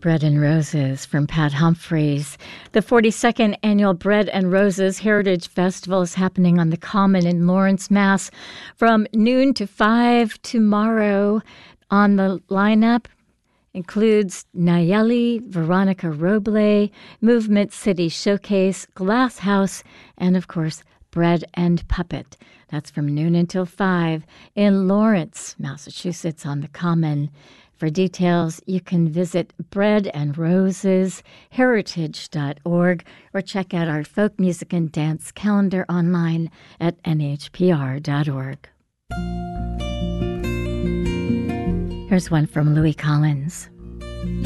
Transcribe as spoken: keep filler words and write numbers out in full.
Bread and Roses from Pat Humphreys. The forty-second Annual Bread and Roses Heritage Festival is happening on the Common in Lawrence, Mass. from noon to five tomorrow. On the lineup includes Nayeli, Veronica Roble, Movement City Showcase, Glass House, and of course, Bread and Puppet. That's from noon until five in Lawrence, Massachusetts on the Common. For details, you can visit bread and roses heritage dot org or check out our folk music and dance calendar online at N H P R dot org. Here's one from Louis Collins.